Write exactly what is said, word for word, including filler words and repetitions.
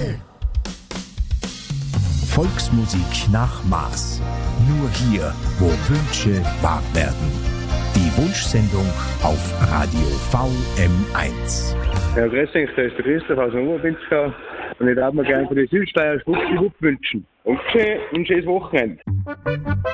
Volksmusik nach Maß. Nur hier, wo Wünsche wahr werden. Die Wunschsendung auf Radio V M eins. Ja, grüß dich, das ist der Christoph aus dem Oberpinzgau und ich darf mir gerne für die Südsteier Schwuppdiwupp wünschen. Und schön, ein schönes Wochenende.